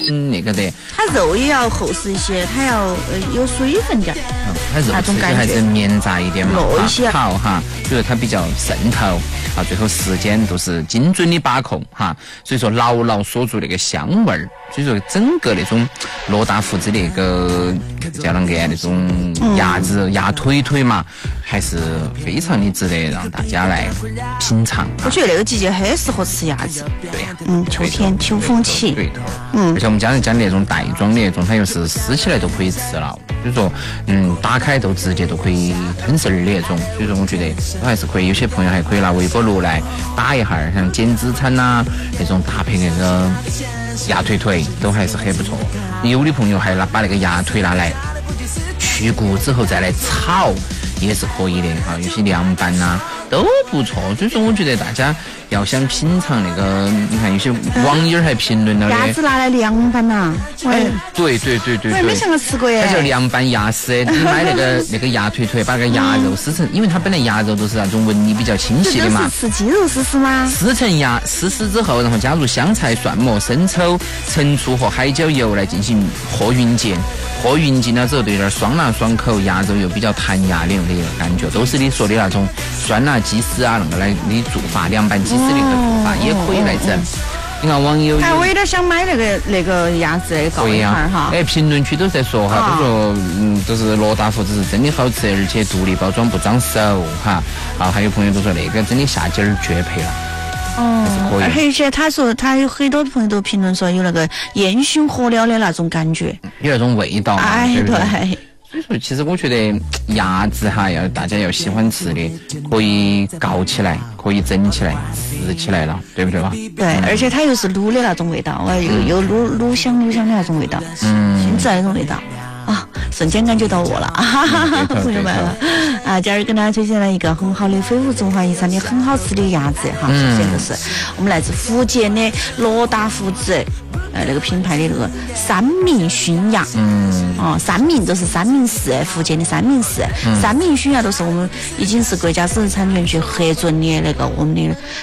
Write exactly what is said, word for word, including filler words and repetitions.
嗯那个的。 它肉也要厚实一些，它要呃有水分点。 嗯，它肉吃起还是绵杂一点嘛， 糯一些好哈，所以说它比较渗透啊，最后时间都是精准的把控哈，所以说牢牢锁住那个香味儿，所以说整个那种罗大福子那个叫啷个那种鸭子、鸭腿腿嘛，还是非常的值得让大家来品尝。 我觉得那个季节很适合吃鸭子。 对呀， 嗯，秋天秋风起。 对头。嗯，而且我们家人讲的那种袋装的那种，它又是撕起来都可以吃了，所以说嗯打开都直接都可以吞食的那种，所以说我觉得都还是可以。有些朋友还可以拿微波炉来打一下，像减脂餐呐、那种搭配那个鸭腿腿都还是很不错。有的朋友还拿把那个鸭腿拿来去骨之后再来炒，也是可以的哈。有些凉拌呐、啊、都不错，所以说我觉得大家要想品尝那个，你看有些网友还评论了的鸭子拿来凉拌呐， 哎，对对对对对， 我也没想过吃过耶。 它叫凉拌鸭丝，你买那个那个鸭腿腿，把那个鸭肉撕成，因为它本来鸭肉都是那种纹理比较清晰的嘛。 这是吃鸡肉丝丝吗？ 撕成鸭丝丝之后，然后加入香菜、蒜末、生抽、陈醋和海椒油来进行和匀煎。和匀尽了之后，对有点爽辣爽口，鸭肉又比较弹牙的那个感觉，都是你说的那种酸辣鸡丝啊，那个来的做法，凉拌鸡丝那个做法也可以来整。你看网友， 哎，我有点想买那个那个鸭子的搞一盘哈。 哎，评论区都在说哈，都说嗯，就是罗大福子是真的好吃，而且独立包装不脏手哈。啊，还有朋友都说那个真的下劲儿绝配了。 哦，而且他说他有很多朋友都评论说有那个烟熏火燎的那种感觉， 有那种味道嘛， 哎， 对不对？ 对。 所以说，其实我觉得鸭子哈，要大家要喜欢吃的，可以搞起来，可以整起来，吃起来了，对不对吧？ 对，而且它又是卤的那种味道，又有卤卤香卤香的那种味道，嗯，新自然那种味道。啊，瞬间感觉到我了，哈哈，朋友们了啊！今儿跟大家推荐了一个很好的非物质文化遗产的很好吃的鸭子哈，首先就是我们来自福建的罗大福子，呃，那个品牌的那个三明熏鸭，嗯，哦，三明就是三明市，福建的三明市，三明熏鸭都是我们已经是国家知识产权局核准的那个我们的